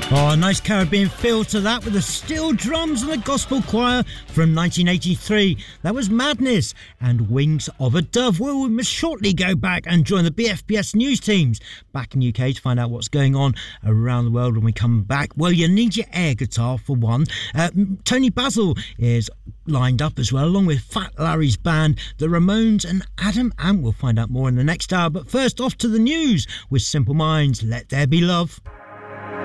Oh, a nice Caribbean feel to that with the steel drums and the gospel choir from 1983. That was Madness and Wings of a Dove. Well, we must shortly go back and join the BFBS news teams back in the UK to find out what's going on around the world when we come back. Well, you need your air guitar for one. Tony Basil is lined up as well, along with Fat Larry's band, the Ramones and Adam Ant. We'll find out more in the next hour. But first, off to the news with Simple Minds, Let There Be Love.